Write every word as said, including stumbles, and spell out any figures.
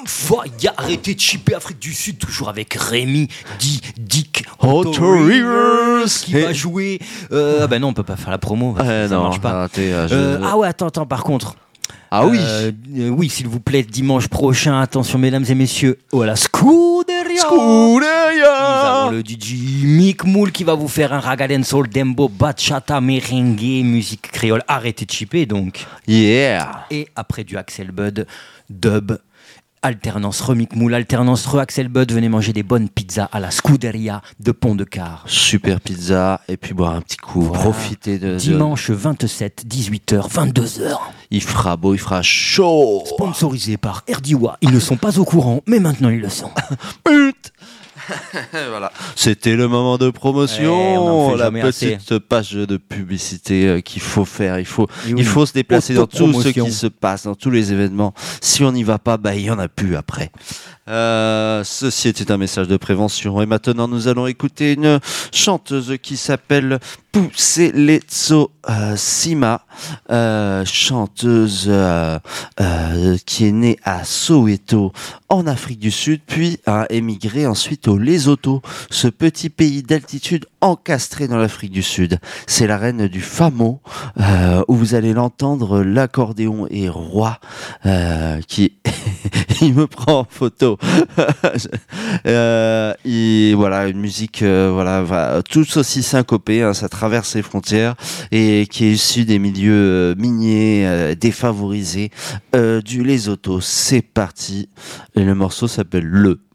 Fire, arrêtez de chipper Afrique du Sud, toujours avec Rémi, Di, Dick, Otto Rivers qui va jouer. Euh, ah bah non, on peut pas faire la promo. Euh, ça non, marche pas. arrêtez, euh, je- Euh, ah ouais, attends, attends, par contre. Ah oui. Euh, euh, oui, s'il vous plaît, dimanche prochain, attention, mesdames et messieurs, oh la Scuderia. Nous avons le D J Mick Moul qui va vous faire un ragalen soul, dembo, bachata, merengue, musique créole. Arrêtez de chipper donc. Yeah. Et après du Axel Bud, dub, alternance re-Mick Moul, alternance re-Axel Bud, venez manger des bonnes pizzas à la Scuderia de Pont-de-Car. Super pizza et puis boire un petit coup, Voilà. profiter de, de... Dimanche vingt-sept, dix-huit heures, vingt-deux heures. Il fera beau, il fera chaud. Sponsorisé par Erdiwa. Ils ne sont pas au courant, mais maintenant ils le sont. Pute. Voilà. C'était le moment de promotion, Ouais, on en fait la jamais petite assez. page de publicité euh, qu'il faut faire. Il faut, Et oui. il faut se déplacer dans tout ce Autopromotion. qui se passe, dans tous les événements. Si on n'y va pas, bah il y en a plus après. Euh, ceci était un message de prévention. Et maintenant, nous allons écouter une chanteuse qui s'appelle Puseletso euh, Sima, euh, chanteuse euh, euh, qui est née à Soweto, en Afrique du Sud, puis a émigré ensuite au Lesotho, ce petit pays d'altitude encastré dans l'Afrique du Sud. C'est la reine du Famo, euh, où vous allez l'entendre, l'accordéon est roi, euh, qui il me prend en photo. euh, et voilà, une musique euh, voilà, va, tout aussi syncopée, hein, ça traverse les frontières et qui est issue des milieux euh, miniers euh, défavorisés euh, du Lesotho. C'est parti. Et le morceau s'appelle Le.